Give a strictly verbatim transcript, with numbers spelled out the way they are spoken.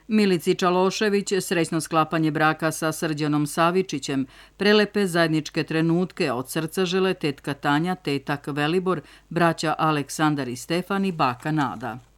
Milici Čalošević srećno sklapanje braka sa Srđanom Savičićem, prelepe zajedničke trenutke od srca žele tetka Tanja, tetak Velibor, braća Aleksandar i Stefan i baka Nada.